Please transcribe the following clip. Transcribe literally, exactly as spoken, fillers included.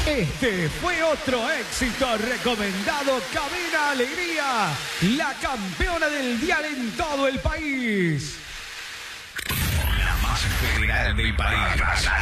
Este fue otro éxito recomendado. Cabina Alegría, la campeona del dial en todo el país. La más federal del país.